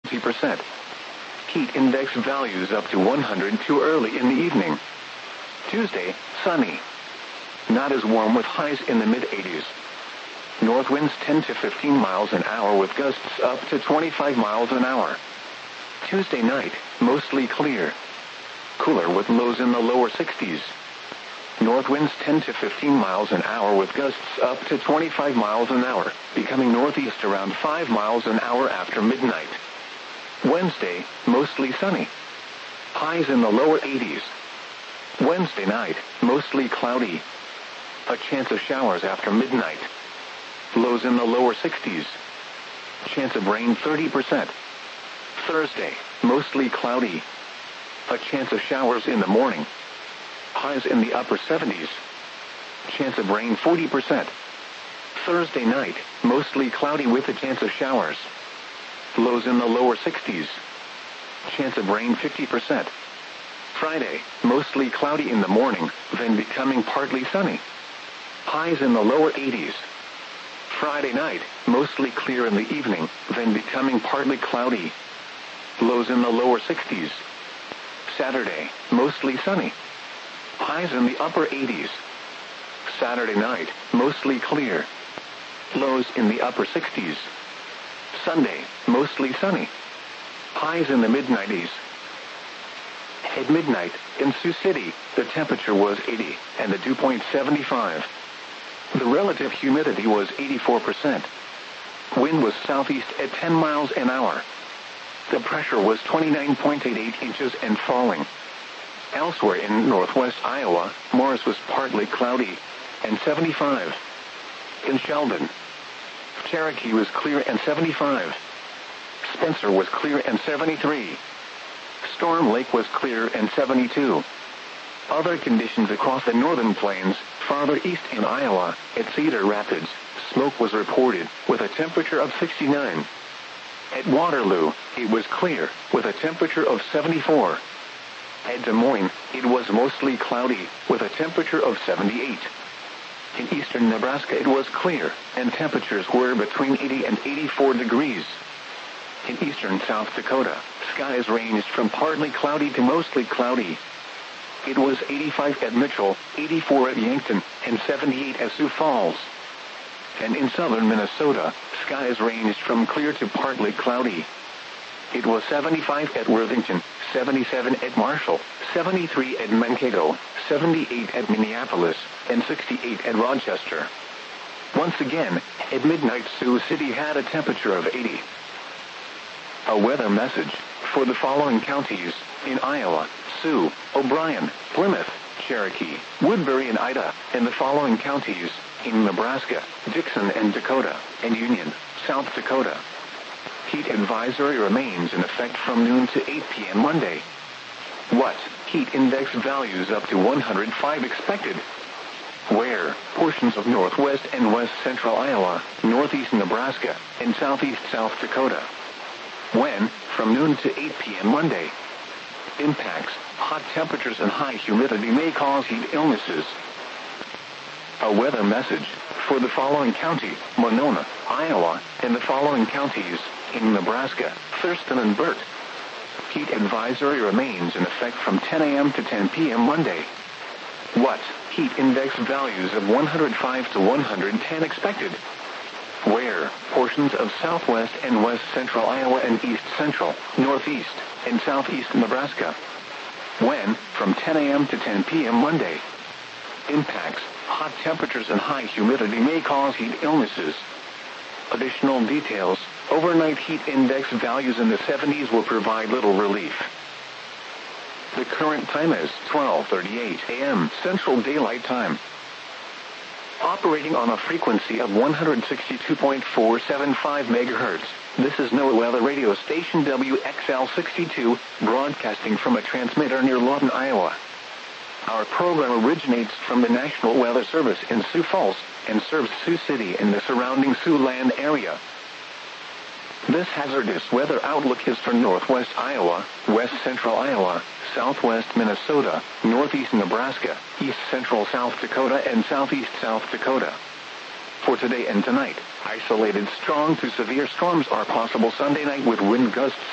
50%. Heat index values up to 100 too early in the evening. Tuesday, sunny. Not as warm with highs in the mid-80s. North winds 10 to 15 miles an hour with gusts up to 25 miles an hour. Tuesday night, mostly clear. Cooler with lows in the lower 60s. North winds 10 to 15 miles an hour with gusts up to 25 miles an hour, becoming northeast around 5 miles an hour after midnight. Wednesday, mostly sunny. Highs in the lower 80s. Wednesday night, mostly cloudy. A chance of showers after midnight. Lows in the lower 60s. Chance of rain 30%. Thursday, mostly cloudy. A chance of showers in the morning. Highs in the upper 70s. Chance of rain 40%. Thursday night, mostly cloudy with a chance of showers. Lows in the lower 60s. Chance of rain 50%. Friday, mostly cloudy in the morning, then becoming partly sunny. Highs in the lower 80s. Friday night, mostly clear in the evening, then becoming partly cloudy. Lows in the lower 60s. Saturday, mostly sunny. Highs in the upper 80s. Saturday night, mostly clear. Lows in the upper 60s. Sunday, mostly sunny. Highs in the mid-90s. At midnight, in Sioux City, the temperature was 80, and the dew point 75. The relative humidity was 84%. Wind was southeast at 10 miles an hour. The pressure was 29.88 inches and falling. Elsewhere in northwest Iowa, Morris was partly cloudy, and 75. In Sheldon, Cherokee was clear and 75. Spencer was clear and 73. Storm Lake was clear and 72. Other conditions across the northern plains, farther east in Iowa, at Cedar Rapids, smoke was reported, with a temperature of 69. At Waterloo, it was clear, with a temperature of 74. At Des Moines, it was mostly cloudy, with a temperature of 78. In eastern Nebraska it was clear, and temperatures were between 80 and 84 degrees. In eastern South Dakota, skies ranged from partly cloudy to mostly cloudy. It was 85 at Mitchell, 84 at Yankton, and 78 at Sioux Falls. And in southern Minnesota, skies ranged from clear to partly cloudy. It was 75 at Worthington, 77 at Marshall, 73 at Mankato, 78 at Minneapolis, and 68 at Rochester. Once again, at midnight Sioux City had a temperature of 80. A weather message for the following counties in Iowa: Sioux, O'Brien, Plymouth, Cherokee, Woodbury and Ida, and the following counties in Nebraska: Dixon and Dakota, and Union, South Dakota. Heat advisory remains in effect from noon to 8 p.m. Monday. What? Heat index values up to 105 expected. Where? Portions of northwest and west central Iowa, northeast Nebraska, and southeast South Dakota. When? From noon to 8 p.m. Monday. Impacts: hot temperatures and high humidity may cause heat illnesses. A weather message for the following county: Monona, Iowa, and the following counties in Nebraska: Thurston and Burt. Heat advisory remains in effect from 10 a.m. to 10 p.m. Monday. What? Heat index values of 105 to 110 expected. Where? Portions of southwest and west central Iowa and east central, northeast, and southeast Nebraska. When? From 10 a.m. to 10 p.m. Monday. Impacts: hot temperatures and high humidity may cause heat illnesses. Additional details: overnight heat index values in the 70s will provide little relief. The current time is 12:38 a.m. Central Daylight Time. Operating on a frequency of 162.475 MHz, this is NOAA Weather Radio Station WXL62, broadcasting from a transmitter near Lawton, Iowa. Our program originates from the National Weather Service in Sioux Falls and serves Sioux City and the surrounding Siouxland area. This hazardous weather outlook is for northwest Iowa, west central Iowa, southwest Minnesota, northeast Nebraska, east central South Dakota, and southeast South Dakota. For today and tonight, isolated strong to severe storms are possible Sunday night with wind gusts